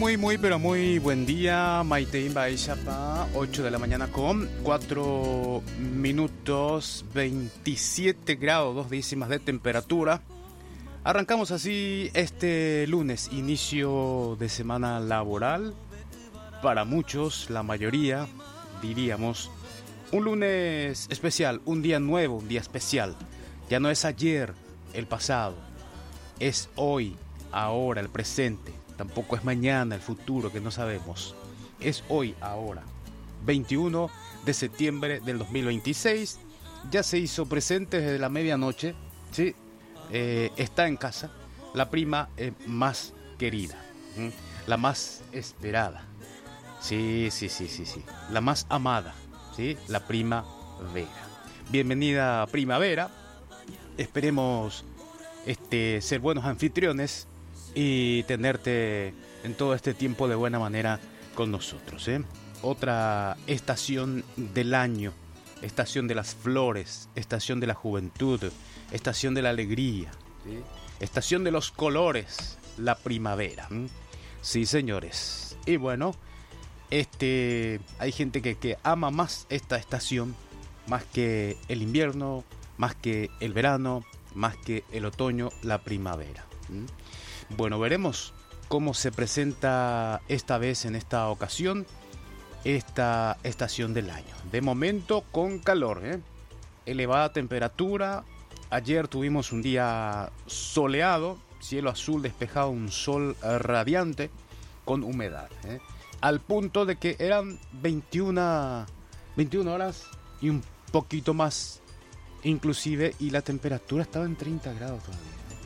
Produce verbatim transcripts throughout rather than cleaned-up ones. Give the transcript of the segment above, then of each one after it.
Muy, muy, pero muy buen día, Maitein Baishapa, ocho de la mañana con cuatro minutos, veintisiete grados, dos décimas de temperatura. Arrancamos así este lunes, inicio de semana laboral. Para muchos, la mayoría, diríamos, un lunes especial, un día nuevo, un día especial. Ya no es ayer, el pasado, es hoy, ahora, el presente. Tampoco es mañana, el futuro, que no sabemos. Es hoy, ahora. veintiuno de septiembre del dos mil veintiséis. Ya se hizo presente desde la medianoche. ¿Sí? Eh, está en casa la prima eh, más querida. ¿sí? La más esperada. Sí, sí, sí, sí, sí. La más amada. ¿sí? La primavera. Bienvenida, primavera. Esperemos este, ser buenos anfitriones y tenerte en todo este tiempo de buena manera con nosotros. ¿eh? Otra estación del año, estación de las flores, estación de la juventud, estación de la alegría, ¿sí? Estación de los colores, la primavera. ¿eh? Sí, señores. Y bueno, este, hay gente que, que ama más esta estación, más que el invierno, más que el verano, más que el otoño, la primavera. ¿eh? Bueno, veremos cómo se presenta esta vez, en esta ocasión, esta estación del año. De momento con calor, ¿eh? elevada temperatura. Ayer tuvimos un día soleado, cielo azul despejado, un sol radiante con humedad. ¿eh? Al punto de que eran veintiuna, veintiuna horas y un poquito más inclusive, y la temperatura estaba en treinta grados todavía.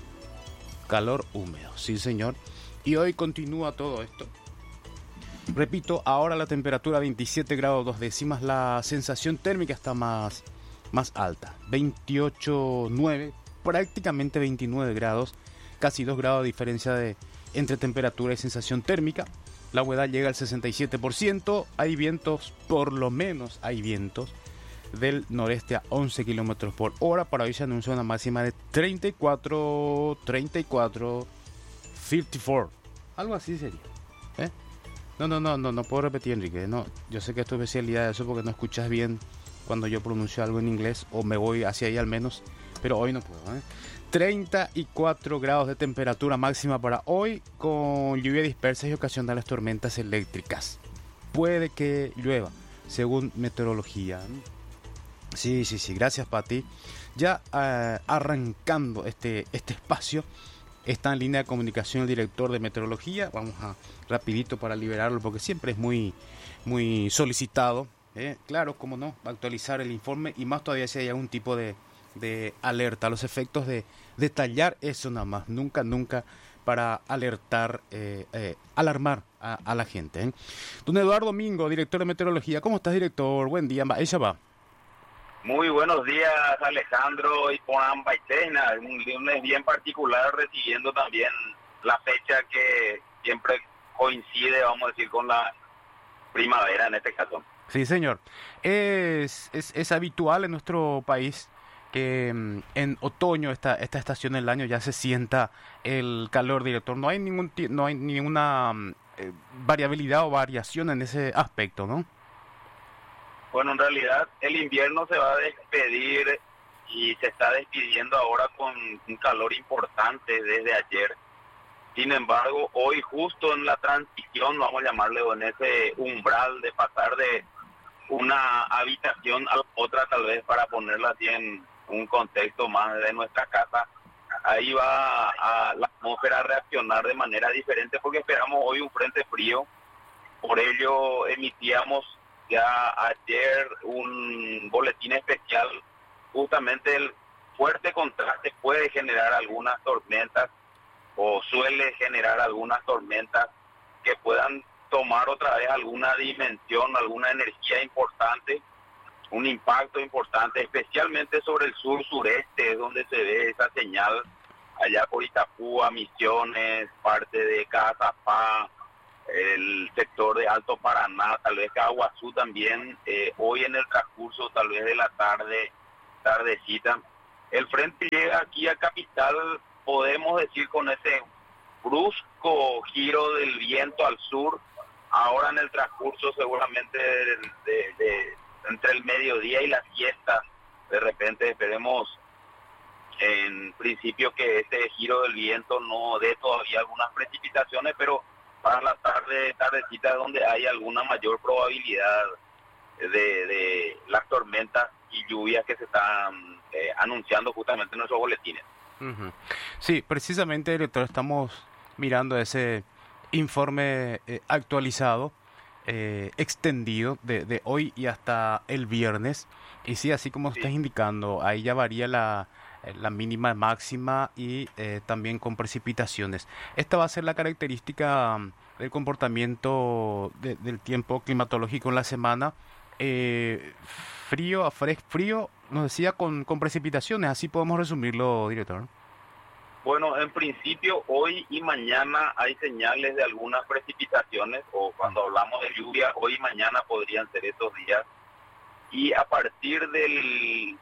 Calor húmedo, sí señor. Y hoy continúa todo esto. Repito, ahora la temperatura veintisiete grados dos décimas. La sensación térmica está más, más alta, veintiocho punto nueve, prácticamente veintinueve grados. Casi dos grados de diferencia de, entre temperatura y sensación térmica. La humedad llega al sesenta y siete por ciento. Hay vientos, por lo menos hay vientos del noreste a once kilómetros por hora. Para hoy se anuncia una máxima de treinta y cuatro, treinta y cuatro, cincuenta y cuatro, algo así sería. ¿eh? No, no, no, no, no puedo repetir, Enrique. No, yo sé que es tu especialidad eso, porque no escuchas bien cuando yo pronuncio algo en inglés, o me voy hacia ahí al menos, pero hoy no puedo. ¿eh? treinta y cuatro grados de temperatura máxima para hoy, con lluvia dispersa y ocasionales tormentas eléctricas. Puede que llueva, según meteorología. Sí, sí, sí, gracias Pati. Ya uh, arrancando este, este espacio, está en línea de comunicación el director de meteorología. Vamos a rapidito para liberarlo, porque siempre es muy, muy solicitado. ¿eh? Claro, cómo no, actualizar el informe, y más todavía si hay algún tipo de, de alerta. Los efectos de detallar eso nada más, nunca, nunca para alertar, eh, eh, alarmar a, a la gente. ¿eh? Don Eduardo Domingo, director de meteorología. ¿Cómo estás, director? Buen día, ella va. Muy buenos días, Alejandro y Juan Baitena. Un lunes bien particular, recibiendo también la fecha que siempre coincide, vamos a decir, con la primavera en este caso. Sí, señor. Es, es, es habitual en nuestro país que en otoño, esta, esta estación del año, ya se sienta el calor, director. No hay ningún no hay ninguna eh, variabilidad o variación en ese aspecto, ¿no? Bueno, en realidad el invierno se va a despedir y se está despidiendo ahora con un calor importante desde ayer. Sin embargo, hoy justo en la transición, vamos a llamarle, o en ese umbral de pasar de una habitación a la otra, tal vez para ponerla así en un contexto más de nuestra casa, ahí va a la atmósfera a reaccionar de manera diferente, porque esperamos hoy un frente frío. Por ello emitíamos ya ayer un boletín especial. Justamente el fuerte contraste puede generar algunas tormentas, o suele generar algunas tormentas que puedan tomar otra vez alguna dimensión, alguna energía importante, un impacto importante, especialmente sobre el sur-sureste, es donde se ve esa señal, allá por Itapúa, Misiones, parte de Cazapá, el sector de Alto Paraná, tal vez Caguazú también. Eh, hoy en el transcurso tal vez de la tarde, tardecita, el frente llega aquí a Capital, podemos decir con ese brusco giro del viento al sur. Ahora en el transcurso seguramente de, de, de, entre el mediodía y la siesta, de repente esperemos en principio que este giro del viento no dé todavía algunas precipitaciones, pero para la tarde, tardecita donde hay alguna mayor probabilidad de, de las tormentas y lluvias que se están eh, anunciando justamente en nuestros boletines. Uh-huh. Sí, precisamente, director, estamos mirando ese informe eh, actualizado, eh, extendido de, de hoy y hasta el viernes. Y sí, así como sí. estás indicando, ahí ya varía la, la mínima máxima y eh, también con precipitaciones. Esta va a ser la característica del comportamiento de, del tiempo climatológico en la semana. Eh, frío, fresco, frío, nos decía, con, con precipitaciones. Así podemos resumirlo, director. Bueno, en principio hoy y mañana hay señales de algunas precipitaciones, o cuando hablamos de lluvia, hoy y mañana podrían ser estos días. Y a partir del,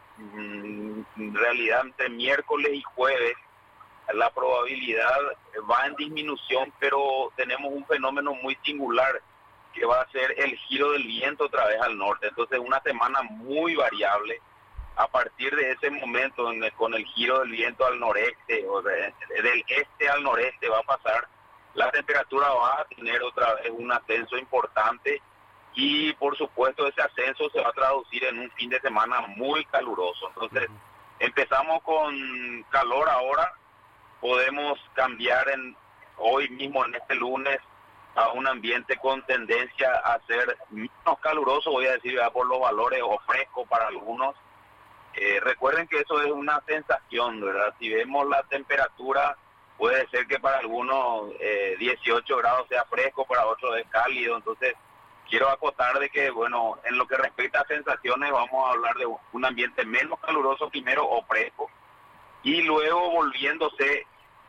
en realidad, entre miércoles y jueves, la probabilidad va en disminución, pero tenemos un fenómeno muy singular que va a ser el giro del viento otra vez al norte. Entonces, una semana muy variable. A partir de ese momento, en el, con el giro del viento al noreste, o de, del este al noreste va a pasar, la temperatura va a tener otra vez un ascenso importante y, por supuesto, ese ascenso se va a traducir en un fin de semana muy caluroso. Entonces, uh-huh. empezamos con calor ahora, podemos cambiar en hoy mismo, en este lunes, a un ambiente con tendencia a ser menos caluroso, voy a decir, ¿verdad?, por los valores, o fresco para algunos. Eh, recuerden que eso es una sensación, ¿verdad? Si vemos la temperatura, puede ser que para algunos eh, dieciocho grados sea fresco, para otros es cálido. Entonces, quiero acotar de que, bueno, en lo que respecta a sensaciones, vamos a hablar de un ambiente menos caluroso primero, o fresco, y luego volviéndose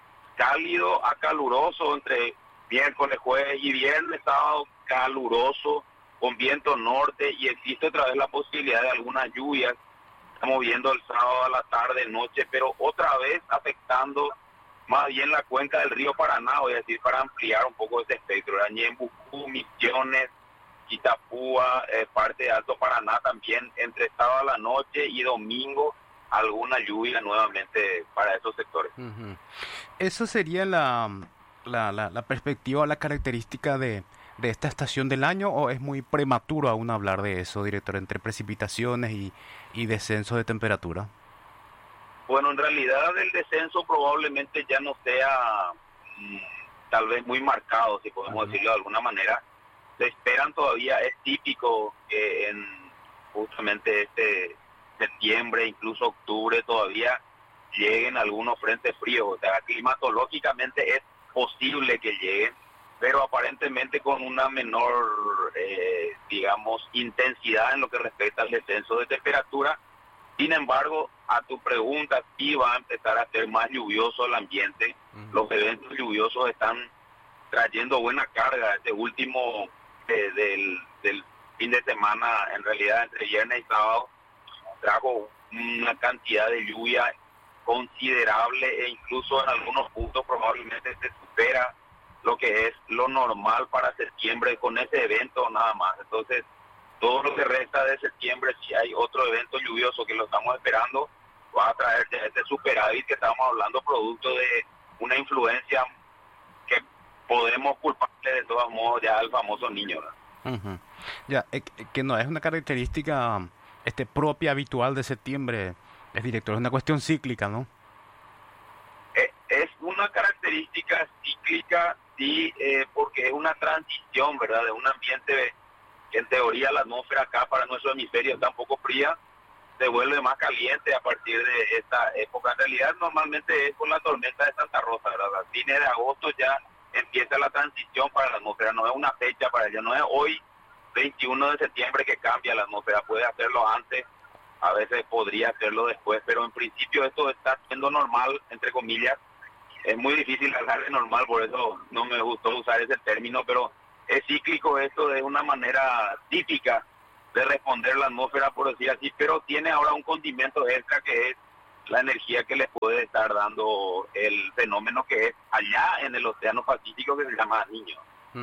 cálido a caluroso entre miércoles, jueves y viernes, sábado caluroso, con viento norte, y existe otra vez la posibilidad de algunas lluvias. Estamos viendo el sábado a la tarde, noche, pero otra vez afectando más bien la cuenca del río Paraná, voy a decir, para ampliar un poco ese espectro. Ñembucú, Misiones, Itapúa, eh, parte de Alto Paraná también, entre sábado a la noche y domingo, alguna lluvia nuevamente para esos sectores. Uh-huh. Eso sería la, la, la, la perspectiva, la característica de... de esta estación del año, o es muy prematuro aún hablar de eso, director, entre precipitaciones y, y descenso de temperatura? Bueno, en realidad el descenso probablemente ya no sea mmm, tal vez muy marcado, si podemos uh-huh. decirlo de alguna manera. Se esperan todavía, es típico que en justamente este septiembre, incluso octubre, todavía lleguen algunos frentes fríos. O sea, climatológicamente es posible que lleguen, pero aparentemente con una menor, eh, digamos, intensidad en lo que respecta al descenso de temperatura. Sin embargo, a tu pregunta, sí va a empezar a ser más lluvioso el ambiente. Uh-huh. Los eventos lluviosos están trayendo buena carga. Este último eh, del, del fin de semana, en realidad entre viernes y sábado, trajo una cantidad de lluvia considerable, e incluso en algunos puntos probablemente se supera lo que es lo normal para septiembre con ese evento nada más. Entonces, todo lo que resta de septiembre, si hay otro evento lluvioso que lo estamos esperando, va a traer este superávit que estamos hablando, producto de una influencia que podemos culparle de todos modos ya al famoso niño, ¿no? Uh-huh. Ya, eh, que no es una característica este propia, habitual de septiembre, es, director, es una cuestión cíclica, ¿no? Eh, es una característica cíclica, sí, eh, porque es una transición, ¿verdad?, de un ambiente que en teoría la atmósfera acá para nuestro hemisferio está un poco fría, se vuelve más caliente a partir de esta época. En realidad normalmente es con la tormenta de Santa Rosa, ¿verdad? A fines de agosto ya empieza la transición para la atmósfera, no es una fecha para ella, no es hoy veintiuno de septiembre que cambia la atmósfera, puede hacerlo antes, a veces podría hacerlo después, pero en principio esto está siendo normal, entre comillas. Es muy difícil hablar de normal, por eso no me gustó usar ese término, pero es cíclico esto, de una manera típica de responder la atmósfera, por decir así, pero tiene ahora un condimento extra, que es la energía que les puede estar dando el fenómeno que es allá en el Océano Pacífico, que se llama Niño.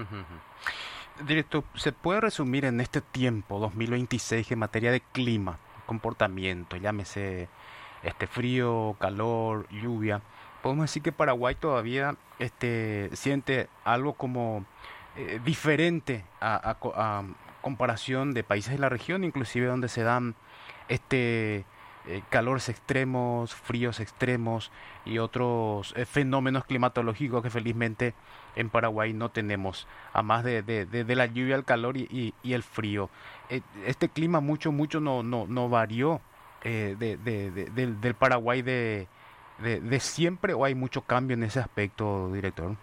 Uh-huh. Director, ¿se puede resumir en este tiempo, dos mil veintiséis, en materia de clima, comportamiento, llámese este frío, calor, lluvia? Podemos decir que Paraguay todavía este, siente algo como eh, diferente a, a, a comparación de países de la región, inclusive donde se dan este eh, calores extremos, fríos extremos y otros eh, fenómenos climatológicos que felizmente en Paraguay no tenemos, a más de, de, de, de la lluvia, el calor y, y, y el frío. Eh, este clima mucho, mucho no, no, no varió eh, de, de, de, del, del Paraguay de De, de siempre, o hay mucho cambio en ese aspecto, director?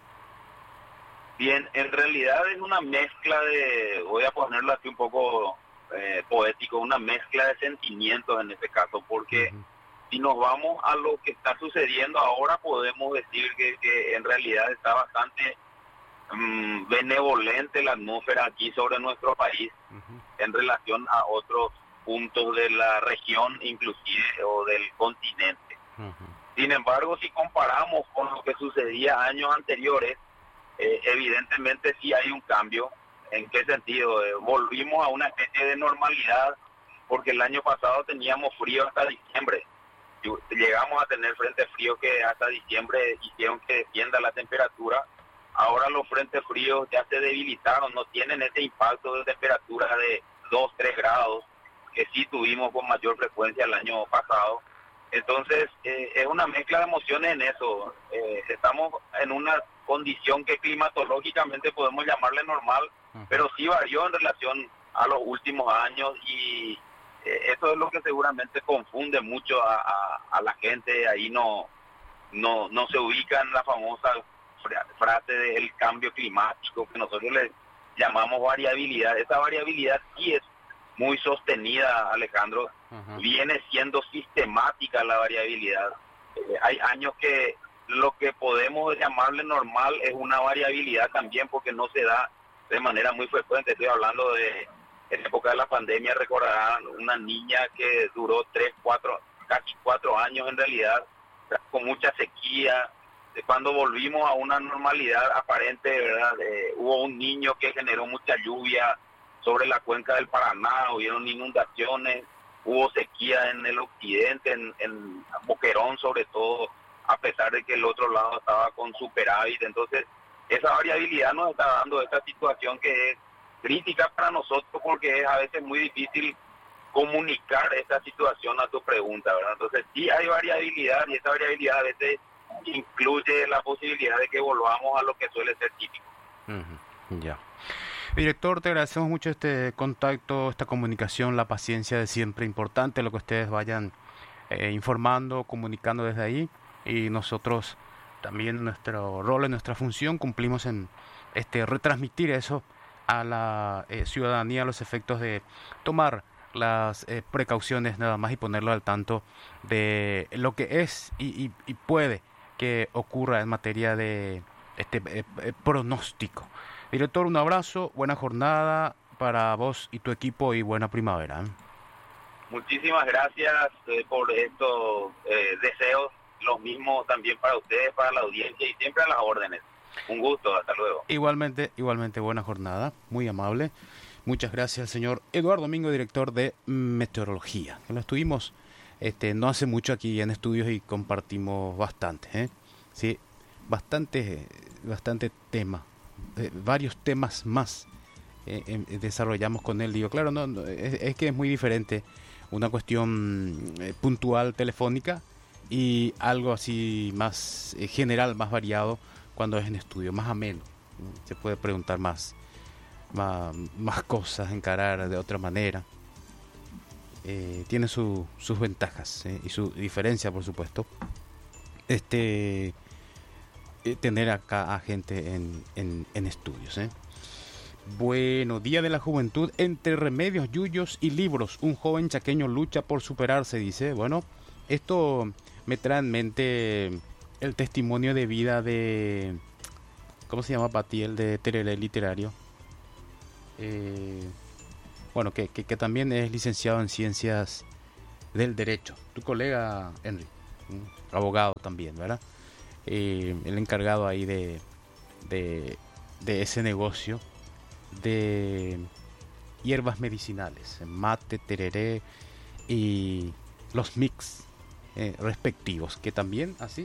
Bien, en realidad es una mezcla de, voy a ponerlo así un poco eh, poético, una mezcla de sentimientos en este caso, porque uh-huh. si nos vamos a lo que está sucediendo ahora, podemos decir que, que en realidad está bastante um, benevolente la atmósfera aquí sobre nuestro país uh-huh. en relación a otros puntos de la región, inclusive, o del continente. Uh-huh. Sin embargo, si comparamos con lo que sucedía años anteriores, eh, evidentemente sí hay un cambio. ¿En qué sentido? Eh, volvimos a una especie de normalidad, porque el año pasado teníamos frío hasta diciembre. Llegamos a tener frentes fríos que hasta diciembre hicieron que descienda la temperatura. Ahora los frentes fríos ya se debilitaron, no tienen ese impacto de temperatura de dos, tres grados que sí tuvimos con mayor frecuencia el año pasado. Entonces, eh, es una mezcla de emociones en eso. Eh, estamos en una condición que climatológicamente podemos llamarle normal, uh-huh. pero sí varió en relación a los últimos años y eh, eso es lo que seguramente confunde mucho a, a, a la gente. Ahí no, no, no se ubica en la famosa frase del cambio climático que nosotros le llamamos variabilidad. Esa variabilidad sí es muy sostenida, Alejandro. Uh-huh. Viene siendo sistemática la variabilidad. Eh, hay años que lo que podemos llamarle normal es una variabilidad también, porque no se da de manera muy frecuente. Estoy hablando de, en la época de la pandemia, recordarán una niña que duró tres, cuatro, casi cuatro años en realidad, con mucha sequía. De cuando volvimos a una normalidad aparente, ¿verdad? Eh, hubo un niño que generó mucha lluvia sobre la cuenca del Paraná, hubieron inundaciones, hubo sequía en el occidente, en, en Boquerón sobre todo, a pesar de que el otro lado estaba con superávit. Entonces, esa variabilidad nos está dando esta situación que es crítica para nosotros, porque es a veces muy difícil comunicar esta situación a tu pregunta, ¿verdad? Entonces, sí hay variabilidad, y esa variabilidad a veces incluye la posibilidad de que volvamos a lo que suele ser típico. Uh-huh. Ya. Director, te agradecemos mucho este contacto, esta comunicación, la paciencia de siempre, importante lo que ustedes vayan eh, informando, comunicando desde ahí, y nosotros también nuestro rol, en nuestra función, cumplimos en este retransmitir eso a la eh, ciudadanía a los efectos de tomar las eh, precauciones nada más y ponerlo al tanto de lo que es y, y, y puede que ocurra en materia de este eh, eh, pronóstico. Director, un abrazo, buena jornada para vos y tu equipo y buena primavera. Muchísimas gracias eh, por estos eh, deseos, los mismos también para ustedes, para la audiencia y siempre a las órdenes. Un gusto, hasta luego. Igualmente, igualmente buena jornada, muy amable. Muchas gracias al señor Eduardo Domingo, director de Meteorología, que lo estuvimos este, no hace mucho aquí en estudios y compartimos bastante, ¿eh? Sí, bastante, bastante tema. Eh, varios temas más eh, eh, desarrollamos con él. Digo, claro, no, no es, es que es muy diferente una cuestión eh, puntual telefónica y algo así más eh, general, más variado cuando es en estudio, más ameno. Se puede preguntar más, más, más cosas, encarar de otra manera. Eh, tiene su, sus ventajas eh, y su diferencia, por supuesto. Este tener acá a gente en, en, en estudios. ¿eh? Bueno, Día de la Juventud, entre remedios, yuyos y libros. Un joven chaqueño lucha por superarse, dice. Bueno, esto me trae en mente el testimonio de vida de... ¿Cómo se llama para ti? El de Tereré Literario. Eh, bueno, que, que, que también es licenciado en Ciencias del Derecho. Tu colega, Henry. ¿Mm? Abogado también, ¿verdad? Eh, el encargado ahí de, de, de ese negocio de hierbas medicinales, mate, tereré y los mix eh, respectivos, que también así.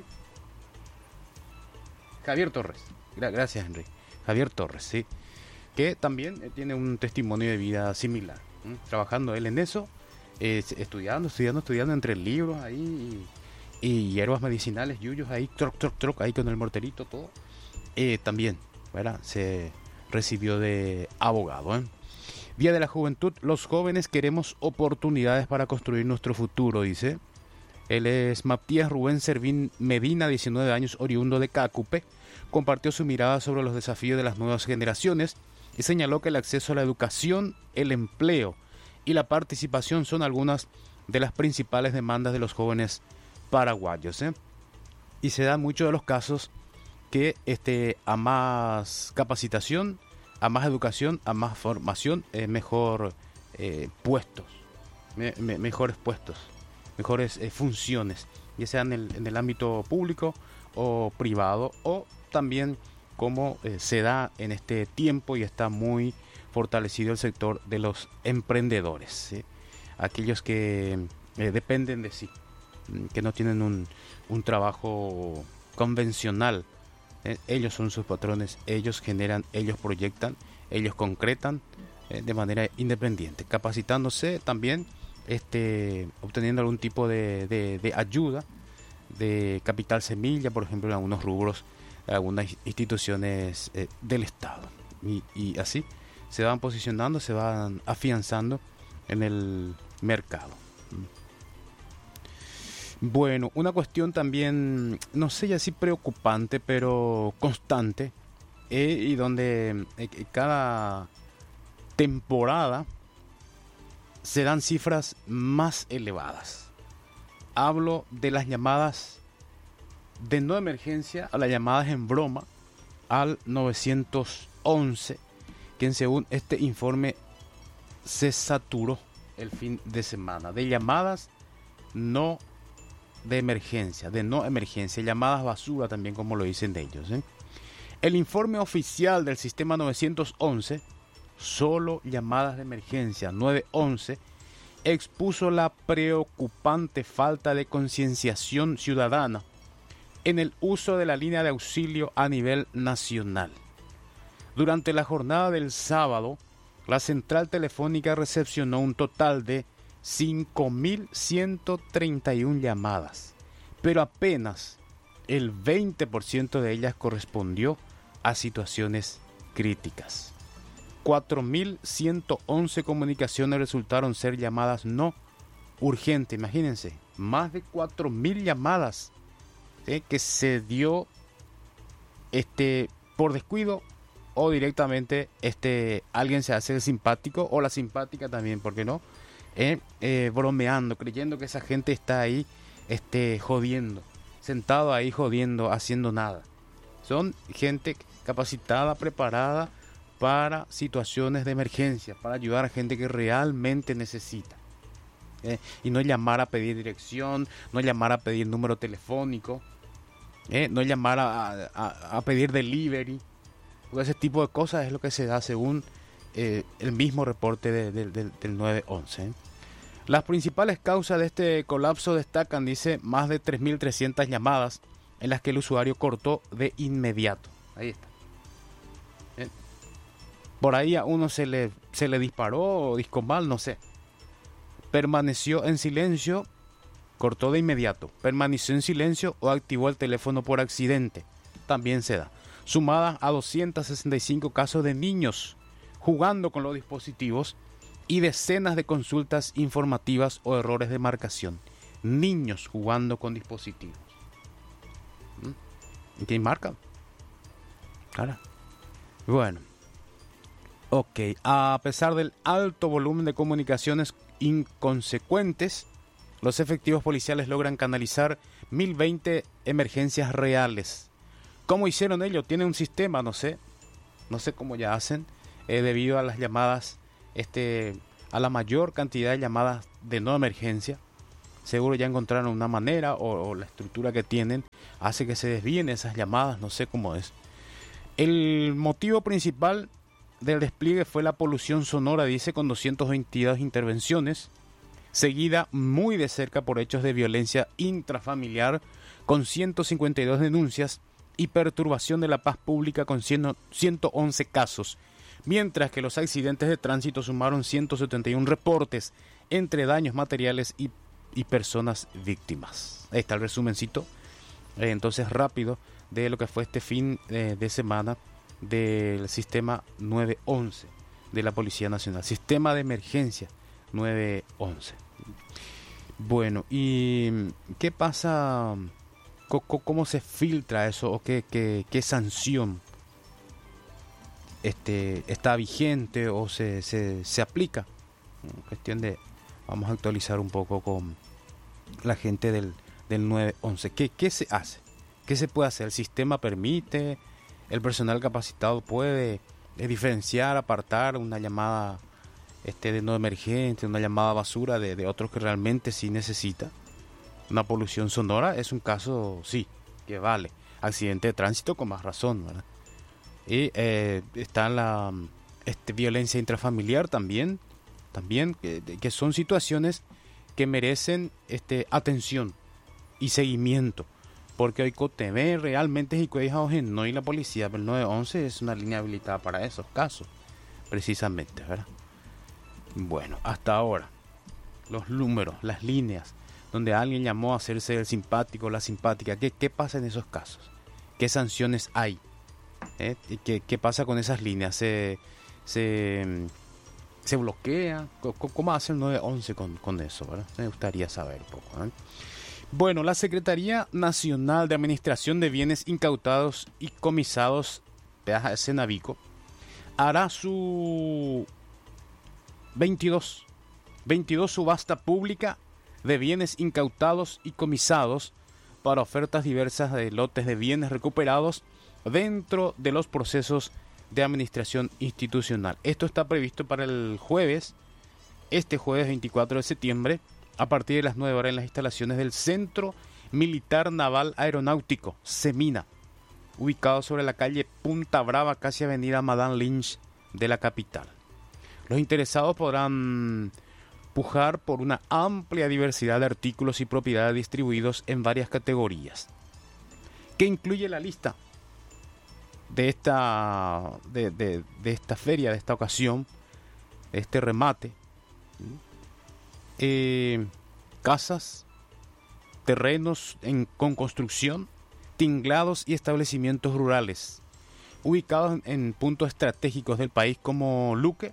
Javier Torres, Gra- gracias Henry. Javier Torres, sí, que también eh, tiene un testimonio de vida similar, ¿m? Trabajando él en eso, eh, estudiando, estudiando, estudiando entre libros ahí y, y hierbas medicinales, yuyos ahí, troc, troc, troc, ahí con el morterito, todo. Eh, también, ¿verdad? Se recibió de abogado, ¿eh? Día de la Juventud, los jóvenes queremos oportunidades para construir nuestro futuro, dice. Él es Matías Rubén Servín Medina, diecinueve años, oriundo de Cacupe. Compartió su mirada sobre los desafíos de las nuevas generaciones y señaló que el acceso a la educación, el empleo y la participación son algunas de las principales demandas de los jóvenes paraguayos, ¿eh? Y se dan muchos de los casos que este, a más capacitación, a más educación, a más formación, eh, mejor eh, puestos, me, me, mejores puestos, mejores eh, funciones, ya sea en el, en el ámbito público o privado, o también como eh, se da en este tiempo y está muy fortalecido el sector de los emprendedores, ¿sí? Aquellos que eh, dependen de sí, que no tienen un, un trabajo convencional. Eh, ellos son sus patrones, ellos generan, ellos proyectan, ellos concretan eh, de manera independiente, capacitándose también, este, obteniendo algún tipo de, de, de ayuda, de capital semilla, por ejemplo, en algunos rubros, en algunas instituciones eh, del Estado. Y, y así se van posicionando, se van afianzando en el mercado. Bueno, una cuestión también, no sé ya si preocupante, pero constante, eh, y donde eh, cada temporada se dan cifras más elevadas. Hablo de las llamadas de no emergencia a las llamadas en broma al nueve once, que según este informe se saturó el fin de semana de llamadas no de emergencia, de no emergencia, llamadas basura también, como lo dicen de ellos, ¿eh? El informe oficial del sistema nueve once, solo llamadas de emergencia nueve once, expuso la preocupante falta de concienciación ciudadana en el uso de la línea de auxilio a nivel nacional. Durante la jornada del sábado, la central telefónica recepcionó un total de cinco mil ciento treinta y una llamadas, pero apenas el veinte por ciento de ellas correspondió a situaciones críticas. cuatro mil ciento once comunicaciones resultaron ser llamadas no urgentes. Imagínense, más de cuatro mil llamadas eh, que se dio este, por descuido, o directamente este, alguien se hace el simpático o la simpática también, ¿por qué no? Eh, eh, bromeando, creyendo que esa gente está ahí este, jodiendo, sentado ahí jodiendo, haciendo nada. Son gente capacitada, preparada para situaciones de emergencia, para ayudar a gente que realmente necesita. Eh, y no llamar a pedir dirección, no llamar a pedir número telefónico, eh, no llamar a, a, a pedir delivery. Porque ese tipo de cosas es lo que se da según eh, el mismo reporte de, de, de, del nueve once. ¿eh? Las principales causas de este colapso destacan, dice, más de tres mil trescientas llamadas en las que el usuario cortó de inmediato. Ahí está. ¿Eh? Por ahí a uno se le, se le disparó o discó mal, no sé. Permaneció en silencio, cortó de inmediato. Permaneció en silencio o activó el teléfono por accidente. También se da. Sumadas a doscientos sesenta y cinco casos de niños jugando con los dispositivos y decenas de consultas informativas o errores de marcación. Niños jugando con dispositivos. ¿Y quién marca? Claro. Bueno. Ok. A pesar del alto volumen de comunicaciones inconsecuentes, los efectivos policiales logran canalizar mil veinte emergencias reales. ¿Cómo hicieron ellos? Tienen un sistema, no sé. No sé cómo ya hacen. Eh, debido a las llamadas, este, a la mayor cantidad de llamadas de no emergencia. seguro ya encontraron una manera o, o la estructura que tienen hace que se desvíen esas llamadas, no sé cómo es. El motivo principal del despliegue fue la polución sonora, dice, con doscientas veintidós intervenciones, seguida muy de cerca por hechos de violencia intrafamiliar con ciento cincuenta y dos denuncias y perturbación de la paz pública con ciento once casos, mientras que los accidentes de tránsito sumaron ciento setenta y uno reportes entre daños materiales y, y personas víctimas. Ahí está el resumencito, eh, entonces rápido, de lo que fue este fin eh, de semana del sistema nueve once de la Policía Nacional, sistema de emergencia nueve once. Bueno, ¿y qué pasa? ¿Cómo se filtra eso? ¿O qué, qué, qué sanción este, está vigente o se, se, se aplica? Cuestión de, vamos a actualizar un poco con la gente del, del nueve once. ¿Qué, ¿Qué se hace? ¿Qué se puede hacer? ¿El sistema permite? ¿El personal capacitado puede eh, diferenciar, apartar una llamada este, de no emergente, una llamada basura de, de otros que realmente sí necesita? Una polución sonora es un caso, sí, que vale. Accidente de tránsito con más razón, ¿verdad? Y eh, está la este, violencia intrafamiliar también, también que, que son situaciones que merecen este, atención y seguimiento. Porque hoy T V realmente es y no y la policía, pero el nueve once es una línea habilitada para esos casos, precisamente, ¿verdad? Bueno, hasta ahora, los números, las líneas, donde alguien llamó a hacerse el simpático o la simpática, ¿qué, qué pasa en esos casos? ¿Qué sanciones hay? ¿Eh? ¿Y qué, qué pasa con esas líneas? ¿Se, se, se bloquea? ¿Cómo, cómo hace el nueve once con, con eso, ¿verdad? Me gustaría saber un poco, ¿eh? Bueno, la Secretaría Nacional de Administración de Bienes Incautados y Comisados, Senavico, hará su veintidós, veintidós subasta pública de bienes incautados y comisados para ofertas diversas de lotes de bienes recuperados dentro de los procesos de administración institucional. Esto está previsto para el jueves, este jueves veinticuatro de septiembre, a partir de las nueve horas en las instalaciones del Centro Militar Naval Aeronáutico, CEMINA, ubicado sobre la calle Punta Brava, casi avenida Madame Lynch de la capital. Los interesados podrán pujar por una amplia diversidad de artículos y propiedades distribuidos en varias categorías. ¿Qué incluye la lista de esta, de, de, de esta feria, de esta ocasión, de este remate? Eh, casas, terrenos en, con construcción, tinglados y establecimientos rurales ubicados en, en puntos estratégicos del país como Luque,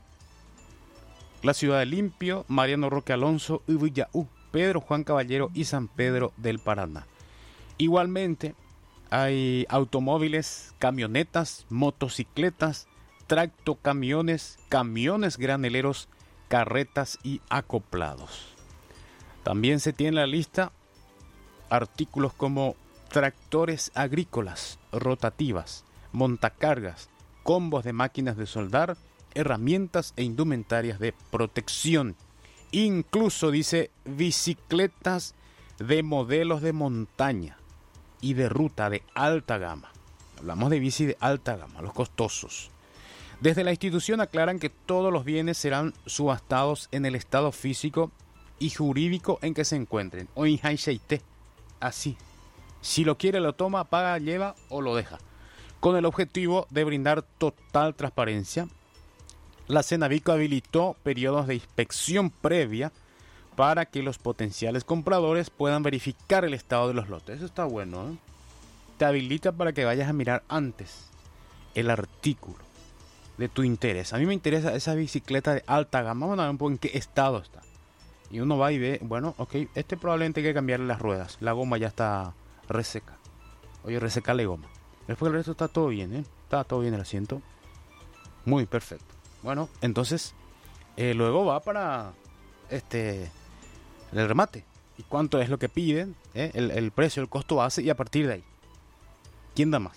la Ciudad de Limpio, Mariano Roque Alonso, Ubiyaú, Pedro Juan Caballero y San Pedro del Paraná. Igualmente hay automóviles, camionetas, motocicletas, tractocamiones, camiones graneleros, carretas y acoplados. También se tiene en la lista artículos como tractores agrícolas, rotativas, montacargas, combos de máquinas de soldar, herramientas e indumentarias de protección. Incluso, dice, bicicletas de modelos de montaña y de ruta de alta gama. Hablamos de bici de alta gama, los costosos. Desde la institución aclaran que todos los bienes serán subastados en el estado físico y jurídico en que se encuentren. O en Haisheite. Así. Si lo quiere, lo toma, paga, lleva o lo deja. Con el objetivo de brindar total transparencia, la Senavico habilitó periodos de inspección previa para que los potenciales compradores puedan verificar el estado de los lotes. Eso está bueno, ¿eh? Te habilita para que vayas a mirar antes el artículo de tu interés. A mí me interesa esa bicicleta de alta gama. Vamos a ver un poco en qué estado está. Y uno va y ve, bueno, ok, este probablemente hay que cambiarle las ruedas. La goma ya está reseca. Oye, resecale goma. Después el resto está todo bien, ¿eh? Está todo bien el asiento. Muy perfecto. Bueno, entonces, eh, luego va para este el remate. ¿Y cuánto es lo que piden? ¿Eh? El, el precio, el costo base, y a partir de ahí, ¿quién da más?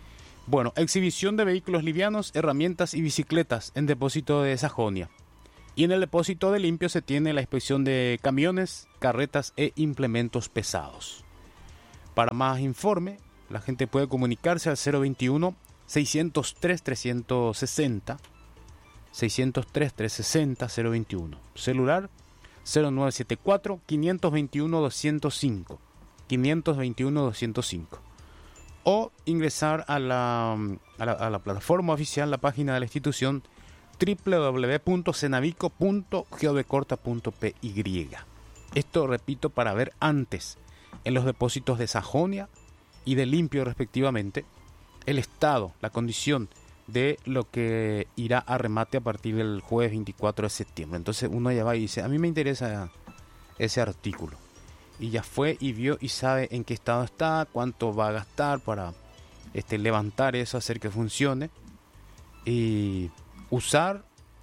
Bueno, exhibición de vehículos livianos, herramientas y bicicletas en depósito de Sajonia. Y en el depósito de limpio se tiene la inspección de camiones, carretas e implementos pesados. Para más informe, la gente puede comunicarse al cero veintiuno, seiscientos tres, trescientos sesenta, seiscientos tres, trescientos sesenta, cero veintiuno. Celular cero nueve siete cuatro, quinientos veintiuno, doscientos cinco, quinientos veintiuno, doscientos cinco. O ingresar a la, a la, a la plataforma oficial, la página de la institución doble u doble u doble u punto cenavico punto geodecorta punto p y. Esto, repito, para ver antes en los depósitos de Sajonia y de Limpio respectivamente el estado, la condición de lo que irá a remate a partir del jueves veinticuatro de septiembre. Entonces uno ya va y dice, a mí me interesa ese artículo, y ya fue y vio y sabe en qué estado está, cuánto va a gastar para este, levantar eso, hacer que funcione y usar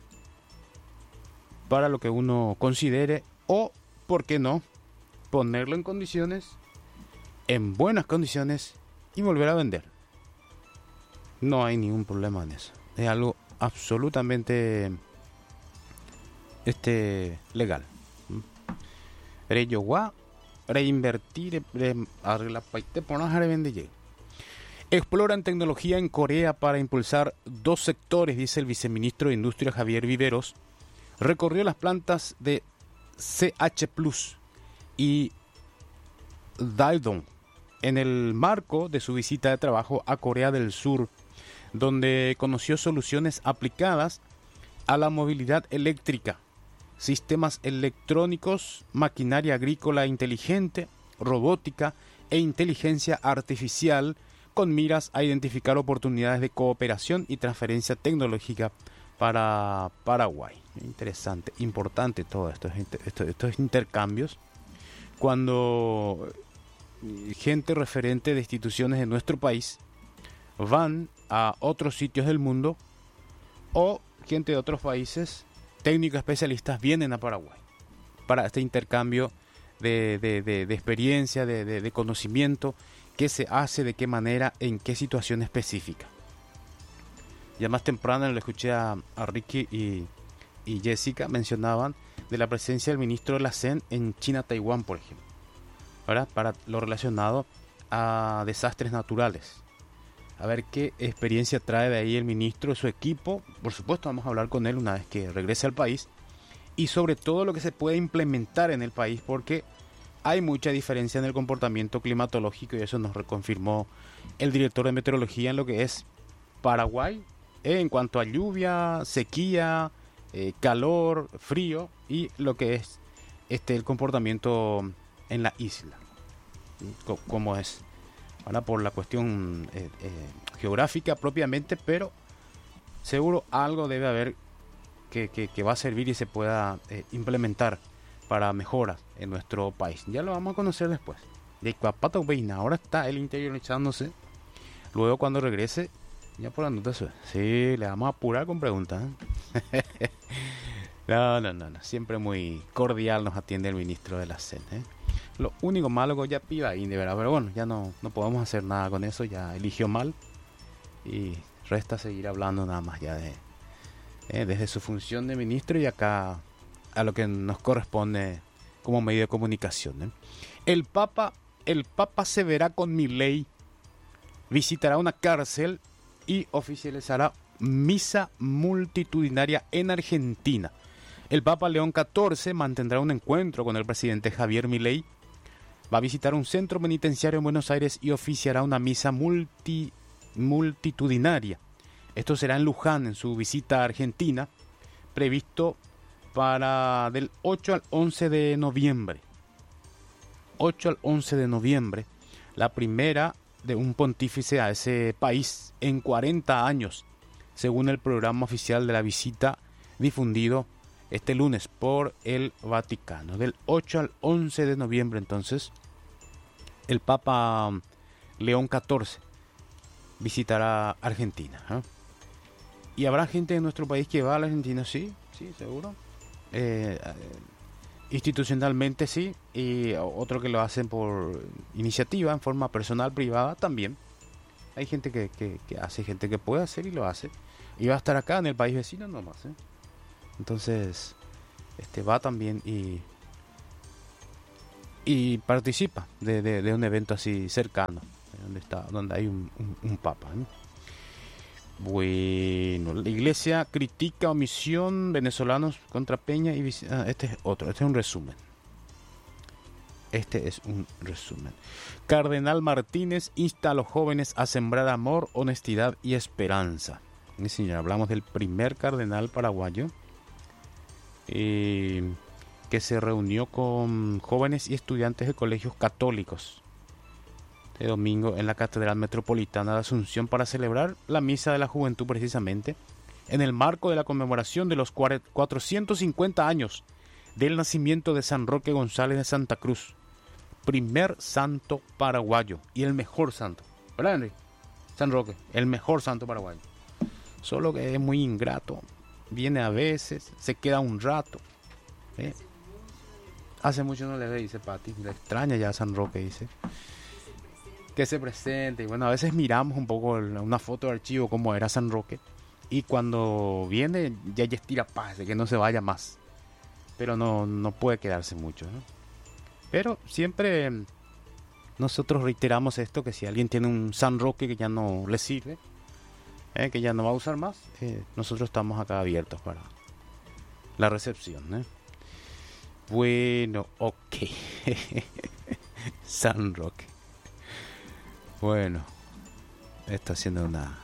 para lo que uno considere, o por qué no ponerlo en condiciones, en buenas condiciones, y volver a vender. No hay ningún problema en eso. Es algo absolutamente este legal. Reyogua, reinvertir, arreglar paite por una vende. Exploran tecnología en Corea para impulsar dos sectores, dice el viceministro de Industria Javier Viveros. Recorrió las plantas de C H Plus y Daedong en el marco de su visita de trabajo a Corea del Sur, donde conoció soluciones aplicadas a la movilidad eléctrica, sistemas electrónicos, maquinaria agrícola inteligente, robótica e inteligencia artificial, con miras a identificar oportunidades de cooperación y transferencia tecnológica para Paraguay. Interesante, importante todo esto, esto, estos intercambios. Cuando gente referente de instituciones de nuestro país van a otros sitios del mundo, o gente de otros países, técnicos especialistas, vienen a Paraguay para este intercambio de, de, de, de experiencia, de, de, de conocimiento, qué se hace, de qué manera, en qué situación específica. Ya más temprano le escuché a, a Ricky y, y Jessica mencionaban de la presencia del ministro de la C E N en China, Taiwán, por ejemplo, ¿verdad? Para lo relacionado a desastres naturales. A ver qué experiencia trae de ahí el ministro, su equipo. Por supuesto, vamos a hablar con él una vez que regrese al país. Y sobre todo lo que se puede implementar en el país, porque hay mucha diferencia en el comportamiento climatológico, y eso nos reconfirmó el director de meteorología en lo que es Paraguay, eh, en cuanto a lluvia, sequía, eh, calor, frío, y lo que es este el comportamiento en la isla, como es. Ahora por la cuestión eh, eh, geográfica propiamente, pero seguro algo debe haber que, que, que va a servir y se pueda eh, implementar para mejoras en nuestro país. Ya lo vamos a conocer después. De Cuapato Beina, ahora está él interiorizándose. Luego cuando regrese, ya por la nota, sí, le vamos a apurar con preguntas, ¿eh? no, no, no, no, siempre muy cordial nos atiende el ministro de la C E N, ¿eh? Lo único malo que ya pida ahí, de verdad, pero bueno, ya no, no podemos hacer nada con eso, ya eligió mal y resta seguir hablando nada más ya de eh, desde su función de ministro y acá a lo que nos corresponde como medio de comunicación, ¿eh? El Papa, el Papa se verá con Milei, visitará una cárcel y oficializará misa multitudinaria en Argentina. El Papa León catorce mantendrá un encuentro con el presidente Javier Milei, va a visitar un centro penitenciario en Buenos Aires y oficiará una misa multi, multitudinaria. Esto será en Luján, en su visita a Argentina, previsto para del ocho al once de noviembre. ocho al once de noviembre, la primera de un pontífice a ese país en cuarenta años, según el programa oficial de la visita difundido este lunes por el Vaticano. Del ocho al once de noviembre, entonces, el Papa León catorce visitará Argentina, ¿eh? Y habrá gente de nuestro país que va a la Argentina, sí, sí, seguro. Eh, eh, institucionalmente sí, y otro que lo hacen por iniciativa, en forma personal, privada, también. Hay gente que, que, que hace, gente que puede hacer y lo hace. Y va a estar acá en el país vecino nomás, ¿eh? Entonces, este va también y y participa de, de, de un evento así cercano, donde está, donde hay un, un, un papa, ¿eh? Bueno, la iglesia critica omisión venezolanos contra Peña y ah, este es otro, este es un resumen. Este es un resumen. Cardenal Martínez insta a los jóvenes a sembrar amor, honestidad y esperanza. Y señor, hablamos del primer cardenal paraguayo eh, que se reunió con jóvenes y estudiantes de colegios católicos este domingo en la Catedral Metropolitana de Asunción para celebrar la Misa de la Juventud, precisamente en el marco de la conmemoración de los cuatrocientos cincuenta años del nacimiento de San Roque González de Santa Cruz, primer santo paraguayo y el mejor santo, ¿verdad, Henry? San Roque, el mejor santo paraguayo. Solo que es muy ingrato, viene a veces, se queda un rato, ¿eh? Hace mucho no le ve, dice Pati, le extraña ya a San Roque, dice que se presente. Y bueno, a veces miramos un poco una foto de archivo como era San Roque, y cuando viene ya ya estira paz de que no se vaya más, pero no, no puede quedarse mucho, ¿no? Pero siempre nosotros reiteramos esto, que si alguien tiene un San Roque que ya no le sirve, eh, que ya no va a usar más, eh, nosotros estamos acá abiertos para la recepción, ¿eh? Bueno, ok. San Roque. Bueno, está haciendo una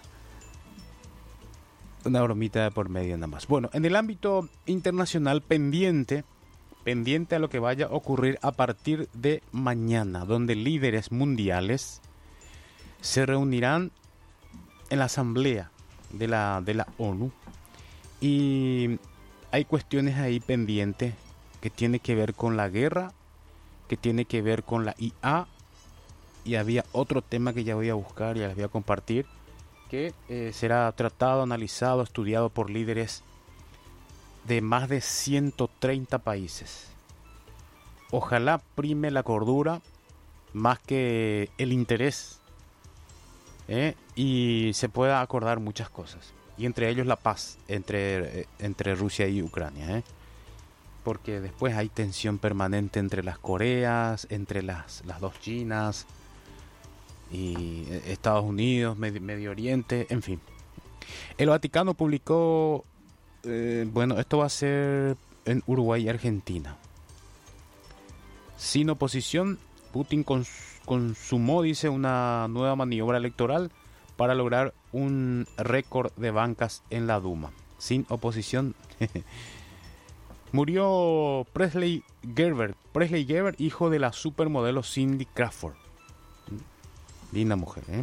una bromita de por medio nada más. Bueno, en el ámbito internacional, pendiente pendiente a lo que vaya a ocurrir a partir de mañana, donde líderes mundiales se reunirán en la asamblea de la de la ONU, y hay cuestiones ahí pendientes que tiene que ver con la guerra, que tiene que ver con la I A, y había otro tema que ya voy a buscar y ya les voy a compartir, que eh, será tratado, analizado, estudiado por líderes de más de ciento treinta países. Ojalá prime la cordura más que el interés, ¿eh? Y se pueda acordar muchas cosas, y entre ellos la paz entre, eh, entre Rusia y Ucrania, ¿eh? Porque después hay tensión permanente entre las Coreas, entre las, las dos Chinas y Estados Unidos, Medio, Medio Oriente, en fin. El Vaticano publicó, eh, bueno, esto va a ser en Uruguay y Argentina. Sin oposición, Putin cons, consumó, dice, una nueva maniobra electoral para lograr un récord de bancas en la Duma. Sin oposición. Murió Presley Gerber, Presley Gerber, hijo de la supermodelo Cindy Crawford. Linda mujer, ¿eh?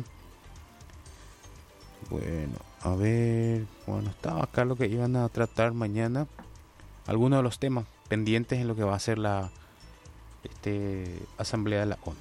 Bueno, a ver, bueno, estaba acá lo que iban a tratar mañana. Algunos de los temas pendientes en lo que va a ser la este, Asamblea de la ONU.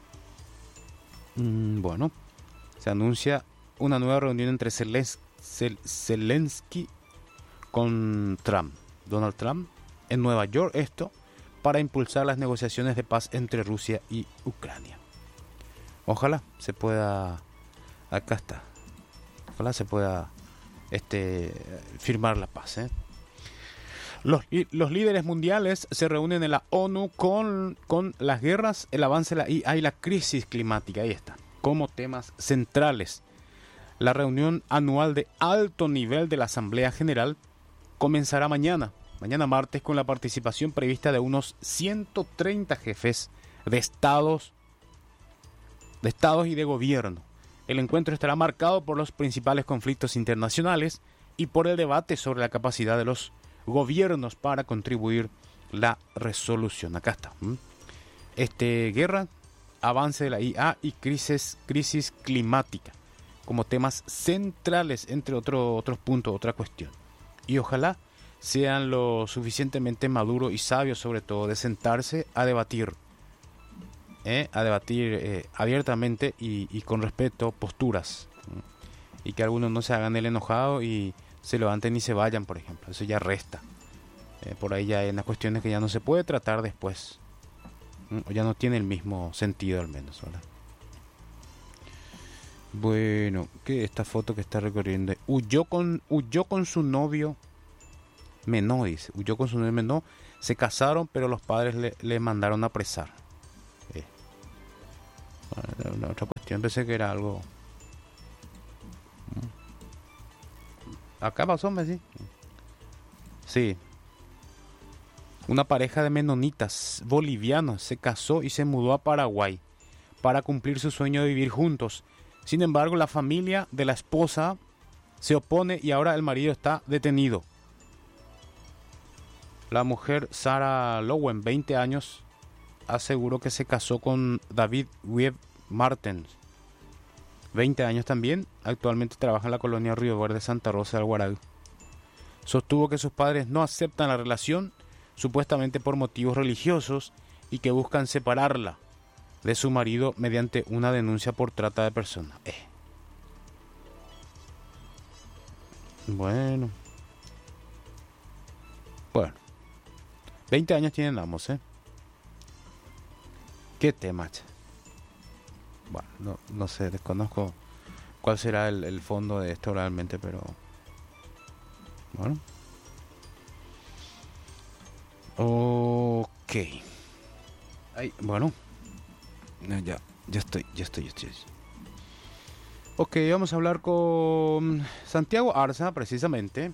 Mm, bueno, se anuncia una nueva reunión entre Zelensky, Zelensky con Trump. Donald Trump en Nueva York, esto para impulsar las negociaciones de paz entre Rusia y Ucrania. Ojalá se pueda, acá está, ojalá se pueda este, firmar la paz, ¿eh? Los, los líderes mundiales se reúnen en la ONU con, con las guerras, el avance de la I A y la crisis climática, ahí está, como temas centrales. La reunión anual de alto nivel de la Asamblea General comenzará mañana, mañana martes, con la participación prevista de unos ciento treinta jefes de estados, de estados y de gobierno. El encuentro estará marcado por los principales conflictos internacionales y por el debate sobre la capacidad de los gobiernos para contribuir la resolución. Acá está. Este, guerra, avance de la I A y crisis, crisis climática como temas centrales, entre otro, otros puntos, otra cuestión. Y ojalá sean lo suficientemente maduros y sabios, sobre todo, de sentarse a debatir, ¿eh? a debatir eh, abiertamente y, y con respeto posturas, ¿eh? Y que algunos no se hagan el enojado y se levanten y se vayan, por ejemplo. Eso ya resta. Eh, por ahí ya hay unas cuestiones que ya no se puede tratar después, ¿eh? O ya no tiene el mismo sentido, al menos, ¿verdad? Bueno, que esta foto que está recorriendo, huyó con huyó con su novio menor, dice, huyó con su novia menor, se casaron, pero los padres le, le mandaron a apresar. Eh. Bueno, una otra cuestión, pensé que era algo... Acá pasó, me sí. Sí. Una pareja de menonitas bolivianos se casó y se mudó a Paraguay para cumplir su sueño de vivir juntos. Sin embargo, la familia de la esposa se opone y ahora el marido está detenido. La mujer Sara Lowen, veinte años, aseguró que se casó con David Webb Martens, veinte años también. Actualmente trabaja en la colonia Río Verde, Santa Rosa del Guarau. Sostuvo que sus padres no aceptan la relación, supuestamente por motivos religiosos, y que buscan separarla de su marido mediante una denuncia por trata de personas. Eh. Bueno. Bueno. veinte años tienen ambos, ¿eh? ¿Qué tema, che? Bueno, no, no sé, desconozco cuál será el, el fondo de esto realmente, pero... Bueno. Ok. Ay, bueno. Ya, ya estoy, ya estoy, ya estoy. Ok, vamos a hablar con Santiago Arza, precisamente,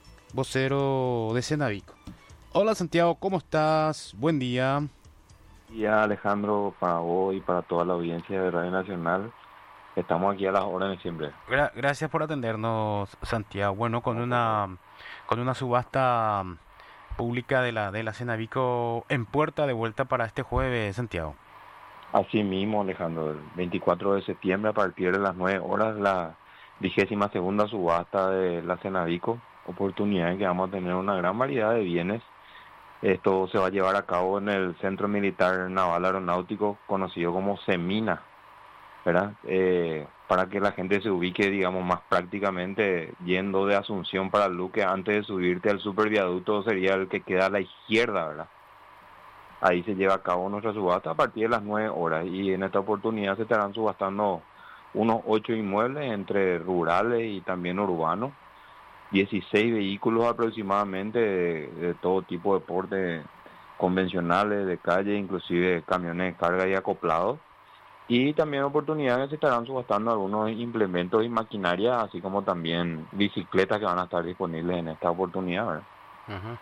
vocero de Cenavico. Hola Santiago, ¿cómo estás? Buen día. Y Alejandro, para vos y para toda la audiencia de Radio Nacional, estamos aquí a las órdenes siempre. Gra- gracias por atendernos, Santiago. Bueno, con una con una subasta pública de la de la Cenavico en puerta de vuelta para este jueves, Santiago. Así mismo, Alejandro, el veinticuatro de septiembre a partir de las nueve horas, la vigésima segunda subasta de la Cenavico, oportunidad en que vamos a tener una gran variedad de bienes. Esto se va a llevar a cabo en el Centro Militar Naval Aeronáutico, conocido como CEMINA, ¿verdad? Eh, para que la gente se ubique, digamos, más prácticamente yendo de Asunción para Luque, antes de subirte al superviaducto sería el que queda a la izquierda, ¿verdad? Ahí se lleva a cabo nuestra subasta a partir de las nueve horas y en esta oportunidad se estarán subastando unos ocho inmuebles entre rurales y también urbanos, dieciséis vehículos aproximadamente de, de todo tipo de porte convencionales, de calle, inclusive camiones de carga y acoplados. Y también oportunidades se estarán subastando algunos implementos y maquinaria, así como también bicicletas que van a estar disponibles en esta oportunidad, ¿verdad? Uh-huh.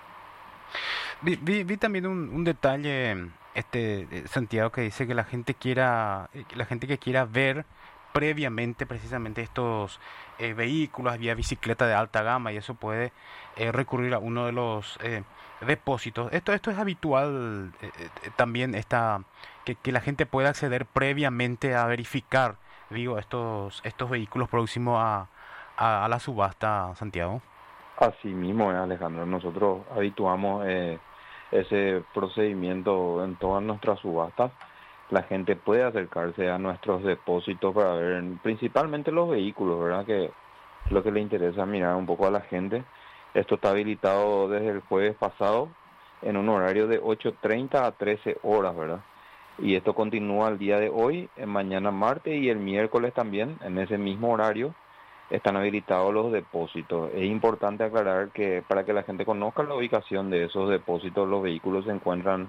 Vi, vi, vi también un, un detalle, este Santiago, que dice que la gente quiera, la gente que quiera ver previamente precisamente estos eh, vehículos, vía bicicleta de alta gama, y eso puede eh, recurrir a uno de los eh, depósitos. Esto esto es habitual eh, eh, también esta que, que la gente pueda acceder previamente a verificar, digo, estos estos vehículos próximos a, a, a la subasta, Santiago. Así mismo, eh, Alejandro, nosotros habituamos eh, ese procedimiento en todas nuestras subastas. La gente puede acercarse a nuestros depósitos para ver principalmente los vehículos, ¿verdad? Que es lo que le interesa mirar un poco a la gente. Esto está habilitado desde el jueves pasado en un horario de ocho treinta a trece horas, ¿verdad? Y esto continúa el día de hoy, mañana martes y el miércoles también, en ese mismo horario, están habilitados los depósitos. Es importante aclarar que para que la gente conozca la ubicación de esos depósitos, los vehículos se encuentran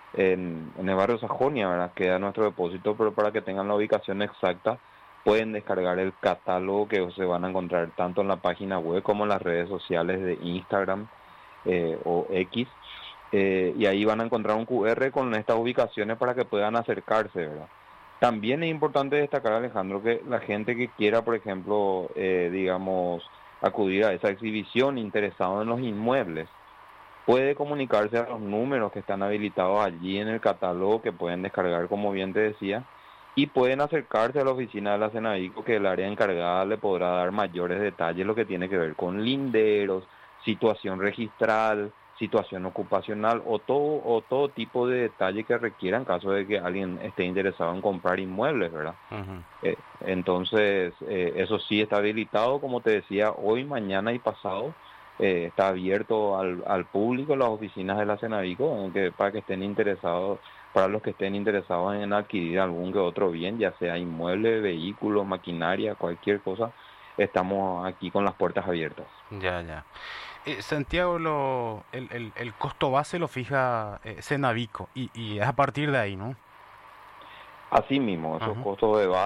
en, en el barrio Sajonia, ¿verdad? Queda nuestro depósito, pero para que tengan la ubicación exacta, pueden descargar el catálogo que se van a encontrar tanto en la página web como en las redes sociales de Instagram eh, o X, eh, y ahí van a encontrar un cu erre con estas ubicaciones para que puedan acercarse, ¿verdad? También es importante destacar, Alejandro, que la gente que quiera, por ejemplo, eh, digamos, acudir a esa exhibición interesado en los inmuebles, puede comunicarse a los números que están habilitados allí en el catálogo, que pueden descargar, como bien te decía, y pueden acercarse a la oficina de la Cenavico, que el área encargada le podrá dar mayores detalles, lo que tiene que ver con linderos, situación registral, situación ocupacional o todo o todo tipo de detalle que requiera en caso de que alguien esté interesado en comprar inmuebles, ¿verdad? Uh-huh. Eh, entonces, eh, eso sí está habilitado, como te decía, hoy, mañana y pasado. Eh, está abierto al, al público, las oficinas de la Cenavico, que, para que estén interesados, para los que estén interesados en adquirir algún que otro bien, ya sea inmueble, vehículos, maquinaria, cualquier cosa, estamos aquí con las puertas abiertas. Ya, ya. Eh, Santiago, lo, el, el, el costo base lo fija eh, Cenavico y, y es a partir de ahí, ¿no? Así mismo, esos Ajá. costos de base